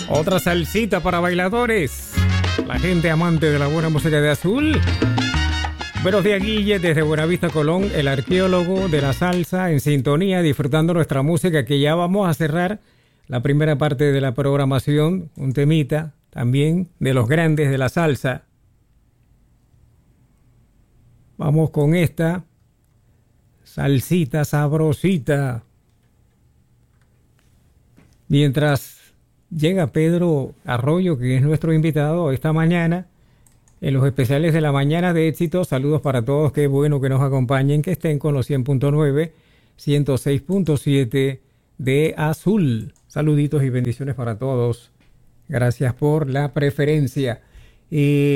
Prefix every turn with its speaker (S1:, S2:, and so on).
S1: Otra salsita para bailadores. La gente amante de la buena música de Azul. Buenos días, Guille, desde Buenavista, Colón, el arqueólogo de la salsa, en sintonía, disfrutando nuestra música, que ya vamos a cerrar la primera parte de la programación, un temita también de los grandes de la salsa. Vamos con esta salsita sabrosita. Mientras llega Pedro Arroyo, que es nuestro invitado esta mañana, en los especiales de la mañana de éxito. Saludos para todos, qué bueno que nos acompañen, que estén con los 100.9, 106.7 de Azul. Saluditos y bendiciones para todos. Gracias por la preferencia.